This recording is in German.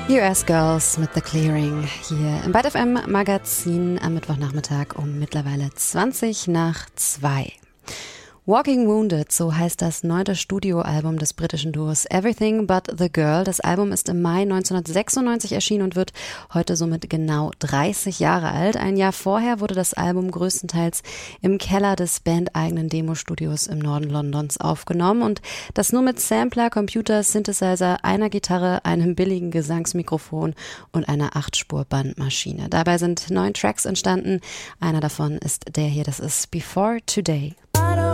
US Girls mit The Clearing hier im Byte FM Magazin am Mittwochnachmittag um mittlerweile 2:20. Walking Wounded, so heißt das 9. Studioalbum des britischen Duos Everything But The Girl. Das Album ist im Mai 1996 erschienen und wird heute somit genau 30 Jahre alt. Ein Jahr vorher wurde das Album größtenteils im Keller des bandeigenen Demostudios im Norden Londons aufgenommen und das nur mit Sampler, Computer, Synthesizer, einer Gitarre, einem billigen Gesangsmikrofon und einer 8-Spur-Bandmaschine. Dabei sind 9 Tracks entstanden. Einer davon ist der hier, das ist Before Today.